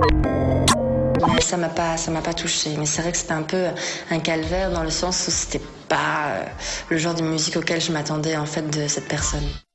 Mais ça m'a pas touchée. Mais c'est vrai que c'était un peu un calvaire dans le sens où c'était pas le genre de musique auquel je m'attendais en fait de cette personne.